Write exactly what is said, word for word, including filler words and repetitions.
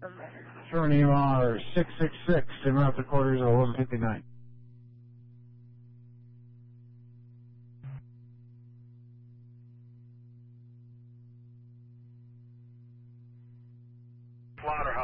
Short E M R six six six, in route to quarters at eleven fifty-nine. Slaughter.